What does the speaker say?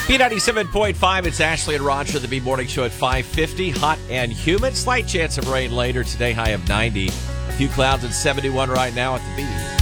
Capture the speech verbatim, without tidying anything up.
B ninety-seven point five, it's Ashley and Roger, the B Morning Show at five fifty. Hot and humid. Slight chance of rain later. Today, high of ninety. A few clouds at seventy-one right now at the B.